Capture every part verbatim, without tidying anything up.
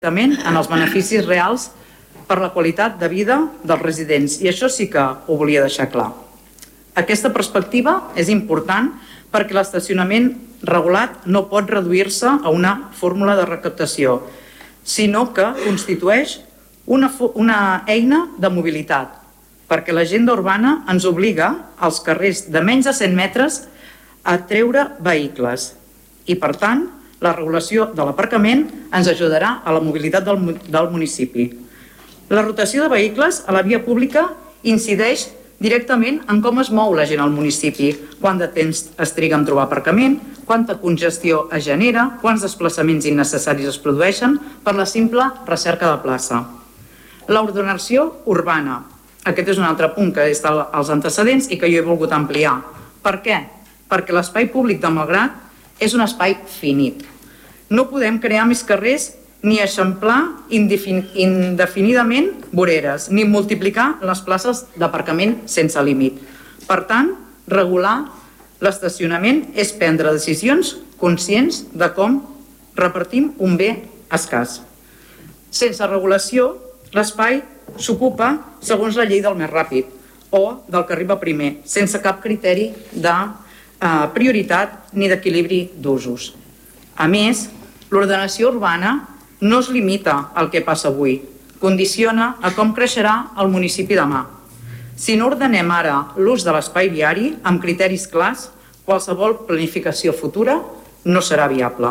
en els beneficis reals per la qualitat de vida dels residents, i això sí que ho volia deixar clar. Aquesta perspectiva és important perquè l'estacionament regulat no pot reduir-se a una fórmula de recaptació, sinó que constitueix una, una eina de mobilitat, perquè l'agenda urbana ens obliga als carrers de menys de cent metres a treure vehicles i, per tant, la regulació de l'aparcament ens ajudarà a la mobilitat del, del municipi. La rotació de vehicles a la via pública incideix directament en com es mou la gent al municipi, quant de temps es triga en trobar aparcament, quanta congestió es genera, quants desplaçaments innecessaris es produeixen per la simple recerca de plaça. L'ordenació urbana. Aquest és un altre punt que està als antecedents i que jo he volgut ampliar. Per què? Perquè l'espai públic de Malgrat és un espai finit. No podem crear més carrers ni eixamplar indefinidament voreres, ni multiplicar les places d'aparcament sense límit. Per tant, regular l'estacionament és prendre decisions conscients de com repartim un bé escàs. Sense regulació, l'espai s'ocupa segons la llei del més ràpid o del que arriba primer, sense cap criteri de eh, prioritat ni d'equilibri d'usos. A més, l'ordenació urbana no es limita al que passa avui, condiciona a com creixerà el municipi demà. Si no ordenem ara l'ús de l'espai viari amb criteris clars, qualsevol planificació futura no serà viable.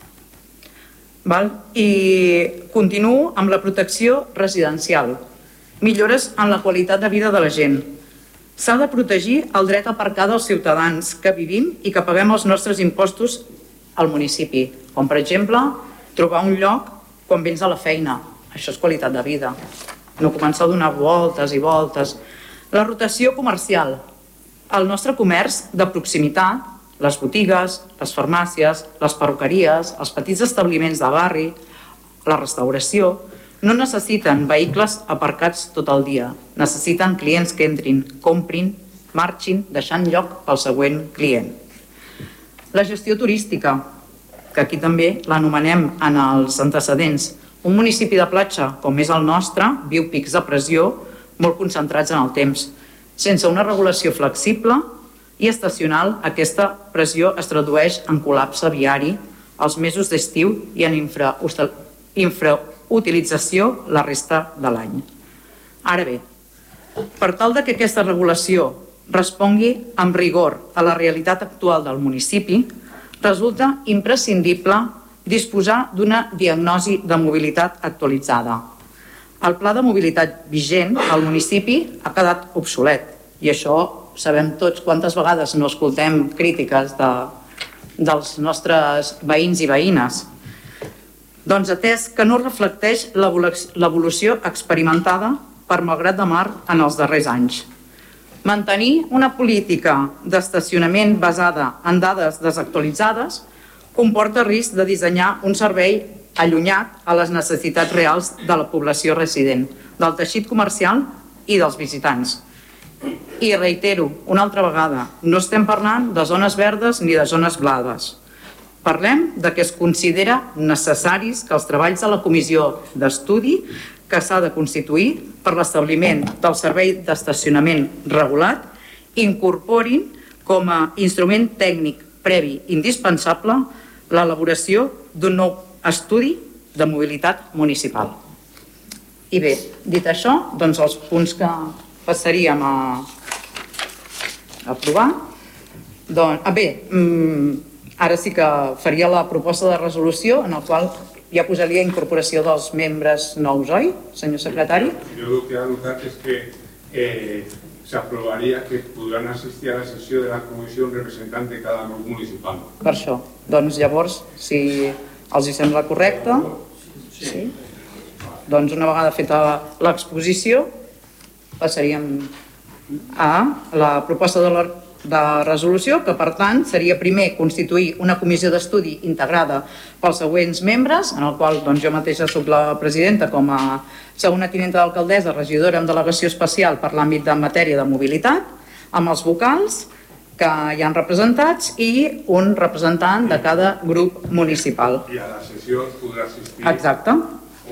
Val? I continuo amb la protecció residencial. Millores en la qualitat de vida de la gent. S'ha de protegir el dret a aparcar dels ciutadans que vivim i que paguem els nostres impostos al municipi, com per exemple trobar un lloc quan vens a la feina. Això és qualitat de vida. No començar a donar voltes i voltes. La rotació comercial. El nostre comerç de proximitat, les botigues, les farmàcies, les perruqueries, els petits establiments de barri, la restauració, no necessiten vehicles aparcats tot el dia. Necessiten clients que entrin, comprin, marxin, deixant lloc pel següent client. La gestió turística, que aquí també l'anomenem en els antecedents. Un municipi de platja, com és el nostre, viu pics de pressió molt concentrats en el temps. Sense una regulació flexible i estacional, aquesta pressió es tradueix en col·lapse viari als mesos d'estiu i en infrautilització la resta de l'any. Ara bé, per tal que aquesta regulació respongui amb rigor a la realitat actual del municipi, resulta imprescindible disposar d'una diagnosi de mobilitat actualitzada. El pla de mobilitat vigent al municipi ha quedat obsolet i això sabem tots quantes vegades no escoltem crítiques de, dels nostres veïns i veïnes. Doncs atès que no reflecteix l'evolució experimentada per Malgrat de Mar en els darrers anys. Mantenir una política d'estacionament basada en dades desactualitzades comporta risc de dissenyar un servei allunyat a les necessitats reals de la població resident, del teixit comercial i dels visitants. I reitero una altra vegada, no estem parlant de zones verdes ni de zones blades. Parlem de que es considera necessaris que els treballs de la comissió d'estudi que s'ha de constituir per l'establiment del servei d'estacionament regulat incorporin com a instrument tècnic previ indispensable l'elaboració d'un nou estudi de mobilitat municipal. I bé, dit això, doncs els punts que passaríem a aprovar. Doncs, bé, ara sí que faria la proposta de resolució en la qual ja posaria incorporació dels membres nous, oi, senyor secretari? Jo el que ha notat és que eh, s'aprovaria que podran assistir a la sessió de la comissió un representant de cada grup municipal. Per això. Doncs llavors, si els hi sembla correcte, sí. Doncs una vegada feta l'exposició, passaríem a la proposta de la de resolució, que per tant seria primer constituir una comissió d'estudi integrada pels següents membres, en el qual doncs, jo mateixa soc la presidenta com a segona tinenta d'alcaldessa, regidora amb delegació especial per l'àmbit de matèria de mobilitat, amb els vocals que hi han representats i un representant de cada grup municipal. I a la sessió podrà assistir... Exacte.